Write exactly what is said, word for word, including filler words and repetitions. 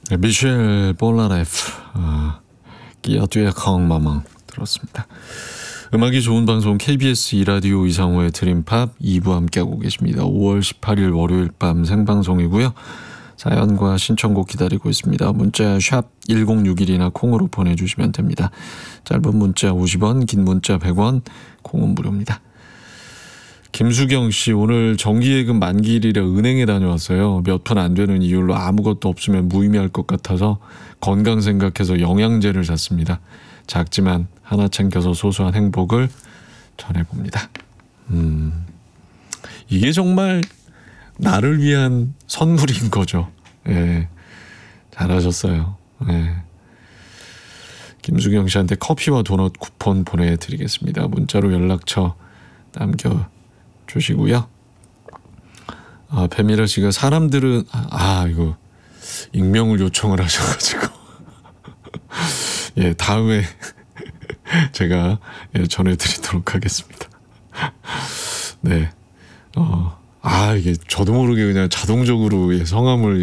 네, 미셸 볼라레프 아, 끼어뛰어 컹마망 들었습니다. 음악이 좋은 방송 케이비에스 이 라디오 이상호의 드림팝 이 부 함께하고 계십니다. 오월 십팔일 월요일 밤 생방송이고요. 사연과 신청곡 기다리고 있습니다. 문자 샵 일공육일이나 콩으로 보내주시면 됩니다. 짧은 문자 오십 원, 긴 문자 백 원, 콩은 무료입니다. 김수경 씨, 오늘 정기예금 만기일이라 은행에 다녀왔어요. 몇 푼 안 되는 이율로 아무것도 없으면 무의미할 것 같아서 건강 생각해서 영양제를 샀습니다. 작지만 하나 챙겨서 소소한 행복을 전해봅니다. 음, 이게 정말 나를 위한 선물인 거죠. 예, 잘하셨어요. 예. 김수경 씨한테 커피와 도넛 쿠폰 보내드리겠습니다. 문자로 연락처 남겨주시고요. 아, 배미라 씨가 사람들은 아, 아 이거 익명을 요청을 하셔가지고 예, 다음에 제가 예, 전해드리도록 하겠습니다. 네, 어, 아 이게 저도 모르게 그냥 자동적으로 예, 성함을